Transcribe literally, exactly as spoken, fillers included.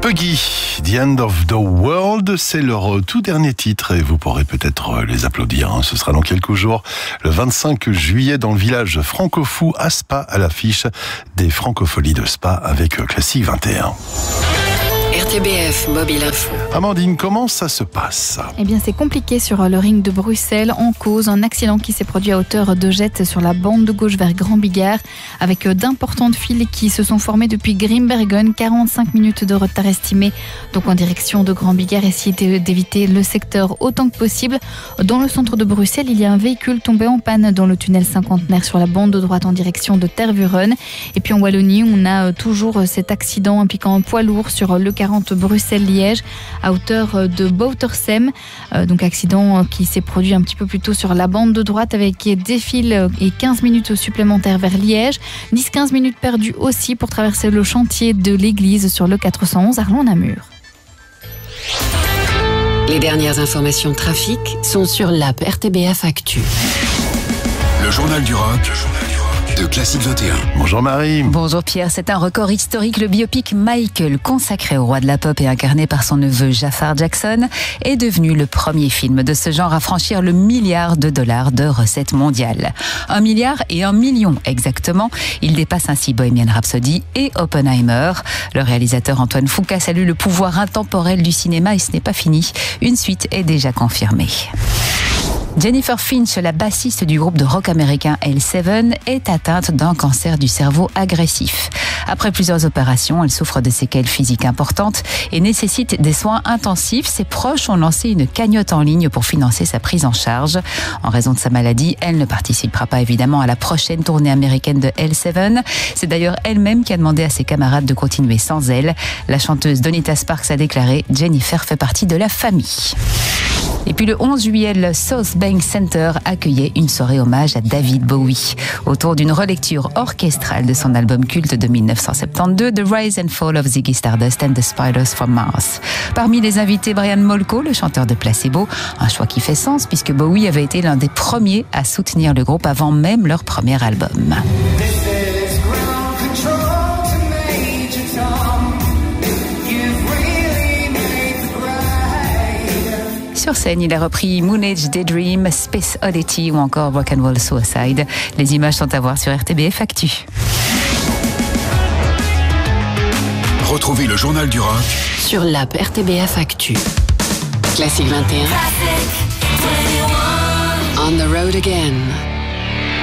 Puggy, The End of the World, c'est leur tout dernier titre et vous pourrez peut-être les applaudir. Hein. Ce sera dans quelques jours, le vingt-cinq juillet, dans le village franco-fou à Spa, à l'affiche des Francopholies de Spa avec Classique vingt et un. R T B F Mobile Info. Amandine, comment ça se passe ? Eh bien, c'est compliqué sur le ring de Bruxelles. En cause, un accident qui s'est produit à hauteur de Jette sur la bande de gauche vers Grand Bigard, avec d'importantes files qui se sont formées depuis Grimbergen. quarante-cinq minutes de retard estimé, donc en direction de Grand Bigard. Essayez d'éviter le secteur autant que possible. Dans le centre de Bruxelles, il y a un véhicule tombé en panne dans le tunnel cinquantenaire sur la bande de droite en direction de Tervuren. Et puis en Wallonie, on a toujours cet accident impliquant un poids lourd sur le quarante Bruxelles-Liège à hauteur de Boutersem. Euh, donc accident qui s'est produit un petit peu plus tôt sur la bande de droite avec des files et quinze minutes supplémentaires vers Liège. dix à quinze minutes perdues aussi pour traverser le chantier de l'église sur le quatre cent onze Arlon-Namur. Les dernières informations trafic sont sur l'app R T B F Actu. Le journal du rock de Classique vingt et un. Bonjour Marie. Bonjour Pierre, c'est un record historique. Le biopic Michael, consacré au roi de la pop et incarné par son neveu Jafar Jackson, est devenu le premier film de ce genre à franchir le milliard de dollars de recettes mondiales. Un milliard et un million exactement. Il dépasse ainsi Bohemian Rhapsody et Oppenheimer. Le réalisateur Antoine Fuqua salue le pouvoir intemporel du cinéma et ce n'est pas fini. Une suite est déjà confirmée. Jennifer Finch, la bassiste du groupe de rock américain L sept, est atteinte d'un cancer du cerveau agressif. Après plusieurs opérations, elle souffre de séquelles physiques importantes et nécessite des soins intensifs. Ses proches ont lancé une cagnotte en ligne pour financer sa prise en charge. En raison de sa maladie, elle ne participera pas évidemment à la prochaine tournée américaine de L sept. C'est d'ailleurs elle-même qui a demandé à ses camarades de continuer sans elle. La chanteuse Donita Sparks a déclaré « Jennifer fait partie de la famille ». Et puis le onze juillet, le South Bank Center accueillait une soirée hommage à David Bowie autour d'une relecture orchestrale de son album culte de mille neuf cent soixante-douze, The Rise and Fall of Ziggy Stardust and the Spiders from Mars. Parmi les invités, Brian Molko, le chanteur de Placebo, un choix qui fait sens puisque Bowie avait été l'un des premiers à soutenir le groupe avant même leur premier album. Sur scène, il a repris Moon Age Daydream, Space Oddity ou encore Rock'n'Roll Suicide. Les images sont à voir sur R T B F Actu. Retrouvez le journal du rock sur l'app R T B F Actu. Classique vingt et un. On the road again.